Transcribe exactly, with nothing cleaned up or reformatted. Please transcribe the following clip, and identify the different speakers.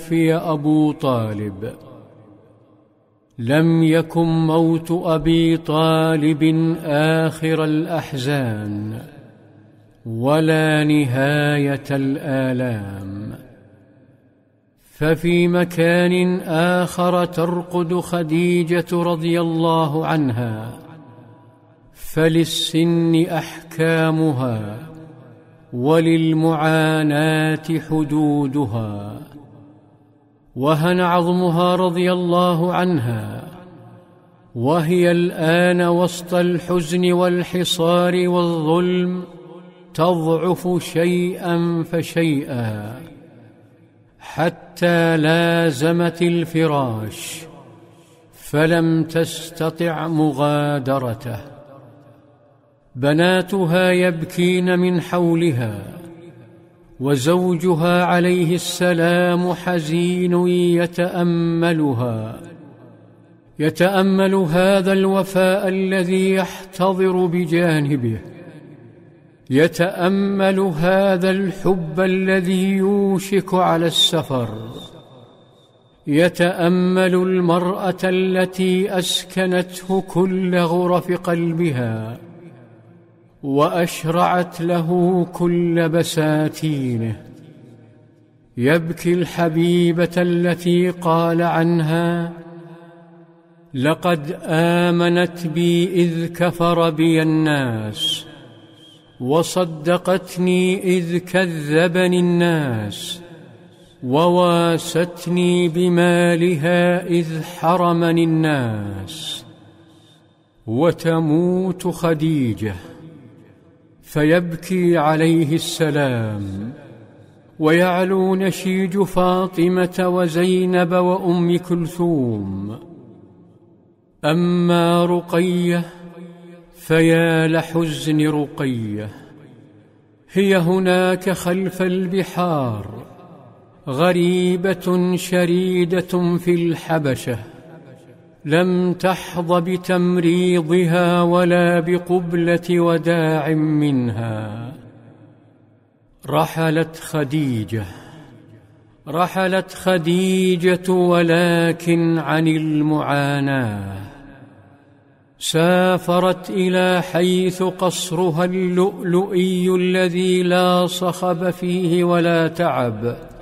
Speaker 1: توفي أبو طالب. لم يكن موت أبي طالب آخر الأحزان ولا نهاية الآلام، ففي مكان آخر ترقد خديجة رضي الله عنها، فللسن أحكامها وللمعاناة حدودها. وهن عظمها رضي الله عنها، وهي الآن وسط الحزن والحصار والظلم تضعف شيئا فشيئا، حتى لازمت الفراش فلم تستطع مغادرته. بناتها يبكين من حولها، وزوجها عليه السلام حزين يتأملها، يتأمل هذا الوفاء الذي يحتضر بجانبه، يتأمل هذا الحب الذي يوشك على السفر، يتأمل المرأة التي أسكنته كل غرف قلبها وأشرعت له كل بساتينه. يبكي الحبيبة التي قال عنها: لقد آمنت بي إذ كفر بي الناس، وصدقتني إذ كذبني الناس، وواستني بمالها إذ حرمني الناس. وتموت خديجة، فيبكي عليه السلام، ويعلو نشيج فاطمة وزينب وأم كلثوم. أما رقية فيا لحزن رقية، هي هناك خلف البحار، غريبة شريدة في الحبشة، لم تحظ بتمريضها ولا بقبلة وداع منها. رحلت خديجة، رحلت خديجة ولكن عن المعاناة. سافرت إلى حيث قصرها اللؤلؤي الذي لا صخب فيه ولا تعب،